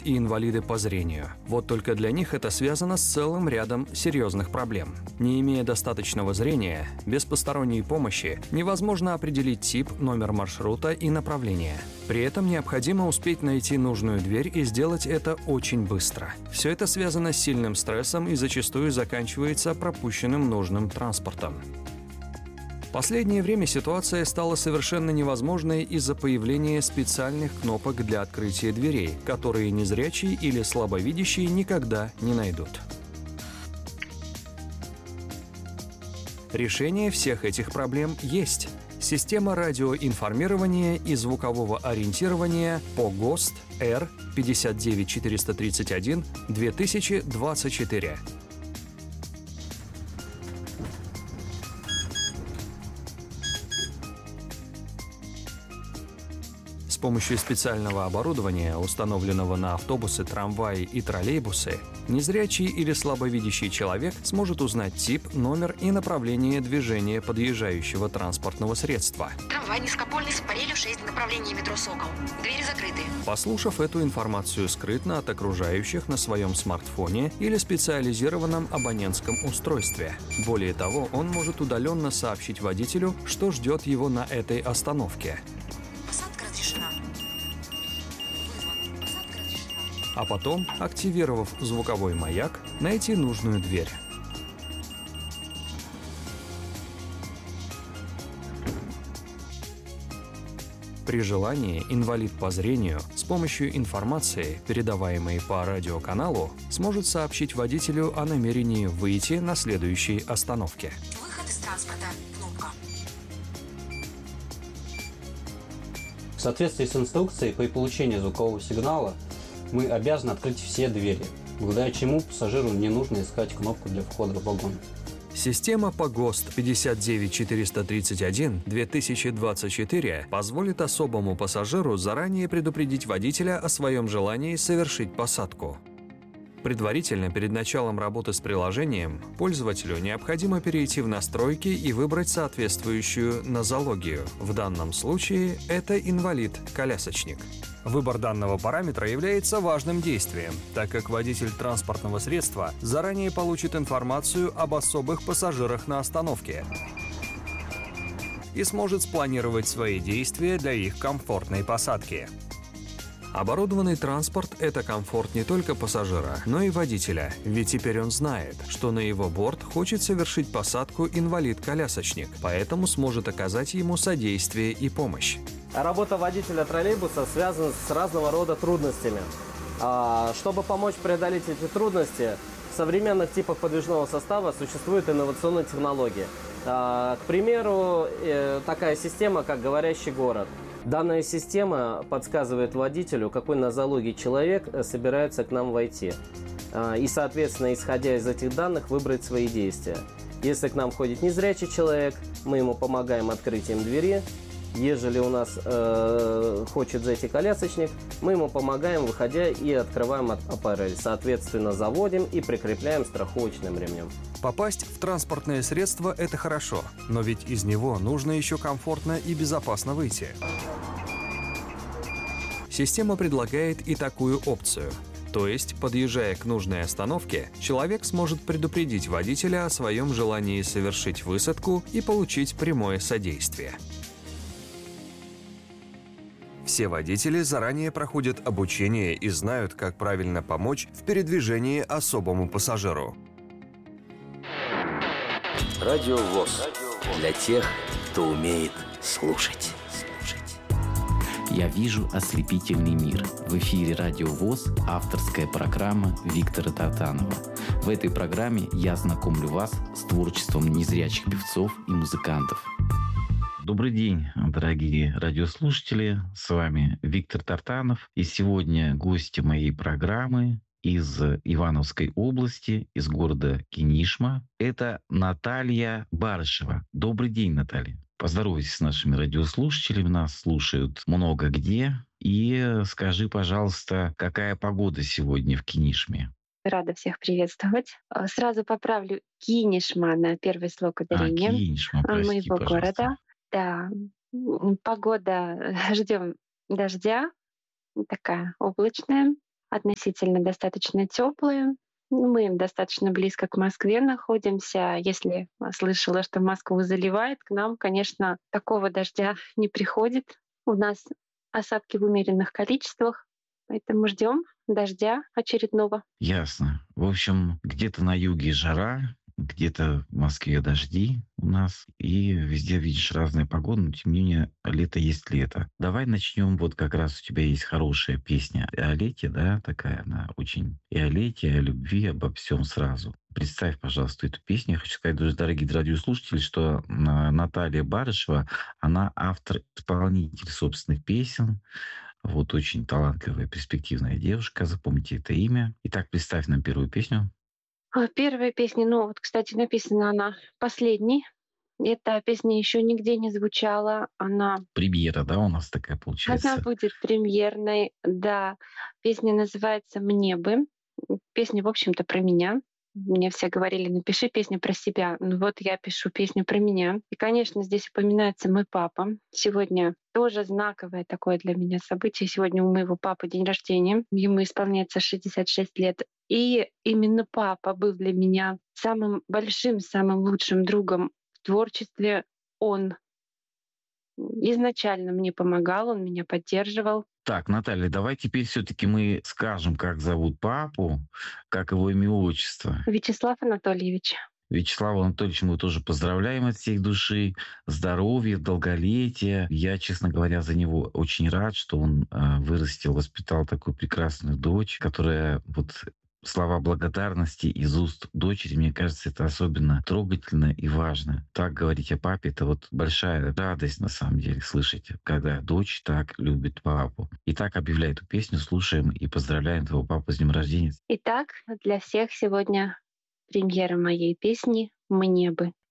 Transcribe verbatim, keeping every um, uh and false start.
и инвалиды по зрению. Вот только для них это связано с целым рядом серьезных проблем. Не имея достаточного зрения, без посторонней помощи невозможно определить тип, номер маршрута и направление. При этом необходимо успеть найти нужную дверь и сделать это очень быстро. Все это связано с сильным стрессом и зачастую заканчивается пропущенным нужным транспортом. В последнее время ситуация стала совершенно невозможной из-за появления специальных кнопок для открытия дверей, которые незрячие или слабовидящие никогда не найдут. Решение всех этих проблем есть. Система радиоинформирования и звукового ориентирования по ГОСТ Р пятьдесят девять четыреста тридцать один две тысячи двадцать четыре. С помощью специального оборудования, установленного на автобусы, трамваи и троллейбусы, незрячий или слабовидящий человек сможет узнать тип, номер и направление движения подъезжающего транспортного средства. Трамвай низкопольный с парелью шесть, направление метро «Сокол». Двери закрыты. Послушав эту информацию скрытно от окружающих на своем смартфоне или специализированном абонентском устройстве. Более того, он может удаленно сообщить водителю, что ждет его на этой остановке. А потом, активировав звуковой маяк, найти нужную дверь. При желании инвалид по зрению с помощью информации, передаваемой по радиоканалу, сможет сообщить водителю о намерении выйти на следующей остановке. Выход из транспорта. Кнопка. В соответствии с инструкцией по получению звукового сигнала мы обязаны открыть все двери, благодаря чему пассажиру не нужно искать кнопку для входа в вагон. Система по ГОСТ пятьдесят девять четыреста тридцать один две тысячи двадцать четыре позволит особому пассажиру заранее предупредить водителя о своем желании совершить посадку. Предварительно, перед началом работы с приложением, пользователю необходимо перейти в настройки и выбрать соответствующую нозологию. В данном случае это инвалид-колясочник. Выбор данного параметра является важным действием, так как водитель транспортного средства заранее получит информацию об особых пассажирах на остановке и сможет спланировать свои действия для их комфортной посадки. Оборудованный транспорт – это комфорт не только пассажира, но и водителя, ведь теперь он знает, что на его борт хочет совершить посадку инвалид-колясочник, поэтому сможет оказать ему содействие и помощь. Работа водителя троллейбуса связана с разного рода трудностями. Чтобы помочь преодолеть эти трудности, в современных типах подвижного состава существуют инновационные технологии. К примеру, такая система, как «Говорящий город». Данная система подсказывает водителю, какой нозологии человек собирается к нам войти. И, соответственно, исходя из этих данных, выбрать свои действия. Если к нам входит незрячий человек, мы ему помогаем открытием двери. Ежели у нас э, хочет зайти колясочник, мы ему помогаем, выходя, и открываем аппарель. Соответственно, заводим и прикрепляем страховочным ремнем. Попасть в транспортное средство – это хорошо, но ведь из него нужно еще комфортно и безопасно выйти. Система предлагает и такую опцию. То есть, подъезжая к нужной остановке, человек сможет предупредить водителя о своем желании совершить высадку и получить прямое содействие. Все водители заранее проходят обучение и знают, как правильно помочь в передвижении особому пассажиру. Радио ВОС. Для тех, кто умеет слушать. Я вижу ослепительный мир. В эфире Радио ВОС авторская программа Виктора Тартанова. В этой программе я знакомлю вас с творчеством незрячих певцов и музыкантов. Добрый день, дорогие радиослушатели. С вами Виктор Тартанов. И сегодня гости моей программы из Ивановской области, из города Кинишма. Это Наталья Барышева. Добрый день, Наталья. Поздоровайтесь с нашими радиослушателями. Нас слушают много где. И скажи, пожалуйста, какая погода сегодня в Кинишме? Рада всех приветствовать. Сразу поправлю Кинишма на первый слог ударения. А, Кинишма, прости, моего пожалуйста. города. Да, погода, ждем дождя, такая облачная. относительно достаточно теплые. Мы достаточно близко к Москве находимся. Если слышала, что Москву заливает, к нам, конечно, такого дождя не приходит. У нас осадки в умеренных количествах, поэтому ждем дождя очередного. Ясно. В общем, где-то на юге жара, где-то в Москве дожди у нас, и везде видишь разные погоды, но тем не менее лето есть лето. Давай начнем, вот как раз у тебя есть хорошая песня о лете, да, такая она очень и о лете, и о любви, обо всем сразу. Представь, пожалуйста, эту песню. Я хочу сказать, друзья, дорогие радиослушатели, что а, Наталья Барышева, она автор-исполнитель собственных песен, вот очень талантливая, перспективная девушка, запомните это имя. Итак, представь нам первую песню. А Первая песня, ну вот, кстати, написана она последней. Эта песня еще нигде не звучала. Она, Премьера, да, у нас такая она получается. будет премьерной. Да, песня называется «Мне бы». Песня, в общем-то, про меня. Мне все говорили, напиши песню про себя. Ну вот я пишу песню про меня. И, конечно, здесь упоминается мой папа. Сегодня тоже знаковое такое для меня событие. Сегодня у моего папы день рождения. Ему исполняется шестьдесят шесть лет. И именно папа был для меня самым большим, самым лучшим другом в творчестве. Он изначально мне помогал, он меня поддерживал. Так, Наталья, давай теперь все-таки мы скажем, как зовут папу, как его имя, отчество. Вячеслав Анатольевич. Вячеслава Анатольевича мы тоже поздравляем от всей души. Здоровья, долголетия. Я, честно говоря, за него очень рад, что он э, вырастил, воспитал такую прекрасную дочь, которая вот слова благодарности из уст дочери, мне кажется, это особенно трогательно и важно. Так говорить о папе — это вот большая радость, на самом деле, слышать, когда дочь так любит папу. Итак, объявляй эту песню, слушаем и поздравляем твоего папу с днем рождения. Итак, для всех сегодня премьера моей песни «Мне бы».